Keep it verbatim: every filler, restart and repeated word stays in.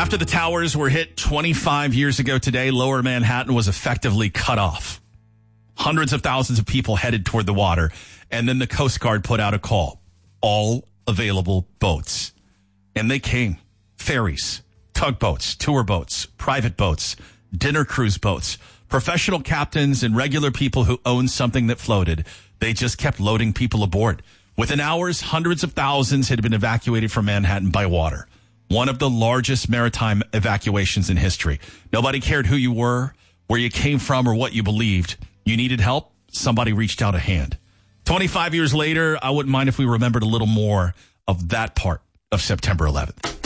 After the towers were hit twenty-five years ago today, Lower Manhattan was effectively cut off. Hundreds of thousands of people headed toward the water, and then the Coast Guard put out a call. All available boats. And they came. Ferries, tugboats, tour boats, private boats, dinner cruise boats, professional captains, and regular people who owned something that floated. They just kept loading people aboard. Within hours, hundreds of thousands had been evacuated from Manhattan by water. One of the largest maritime evacuations in history. Nobody cared who you were, where you came from, or what you believed. You needed help, somebody reached out a hand. twenty-five years later, I wouldn't mind if we remembered a little more of that part of September eleventh.